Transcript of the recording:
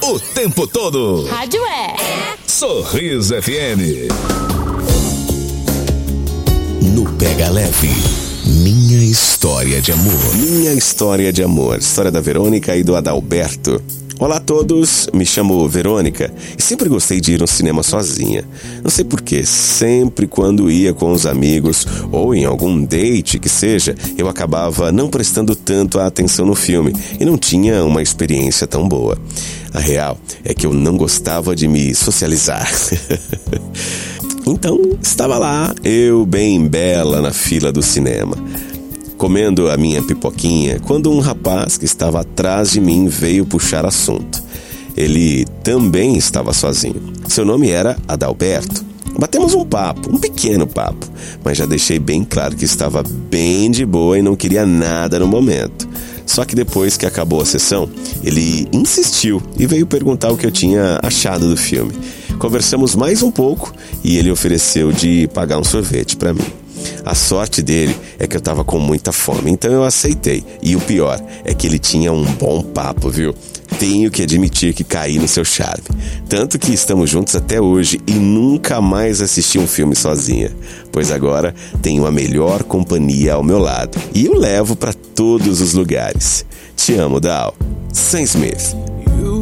o tempo todo. Rádio é Sorriso FM. No Pega Leve, minha história de amor. Minha história de amor. História da Verônica e do Adalberto. Olá a todos, me chamo Verônica e sempre gostei de ir ao cinema sozinha. Não sei porquê, sempre quando ia com os amigos ou em algum date que seja, eu acabava não prestando tanto a atenção no filme e não tinha uma experiência tão boa. A real é que eu não gostava de me socializar. Então, estava lá, eu bem bela na fila do cinema, comendo a minha pipoquinha, quando um rapaz que estava atrás de mim veio puxar assunto. Ele também estava sozinho. Seu nome era Adalberto. Batemos um papo, um pequeno papo, mas já deixei bem claro que estava bem de boa e não queria nada no momento. Só que depois que acabou a sessão, ele insistiu e veio perguntar o que eu tinha achado do filme. Conversamos mais um pouco e ele ofereceu de pagar um sorvete para mim. A sorte dele é que eu tava com muita fome, então eu aceitei. E o pior é que ele tinha um bom papo, viu? Tenho que admitir que caí no seu charme. Tanto que estamos juntos até hoje e nunca mais assisti um filme sozinha. Pois agora tenho a melhor companhia ao meu lado e o levo para todos os lugares. Te amo, Dal. Sam Smith. You